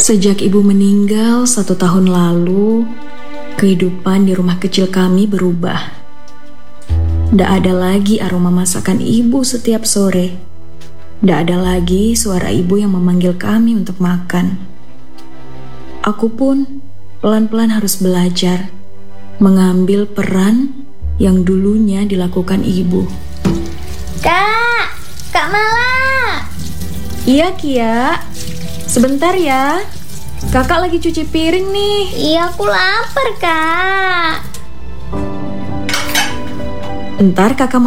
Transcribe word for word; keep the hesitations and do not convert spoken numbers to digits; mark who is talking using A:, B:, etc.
A: Sejak ibu meninggal satu tahun lalu, kehidupan di rumah kecil kami berubah. Tidak ada lagi aroma masakan ibu setiap sore. Tidak ada lagi suara ibu yang memanggil kami untuk makan. Aku pun pelan-pelan harus belajar mengambil peran yang dulunya dilakukan ibu.
B: Kak, Kak Mala.
A: Iya Kia, sebentar ya. Kakak lagi cuci piring nih.
B: Iya, aku lapar, Kak.
A: Ntar kakak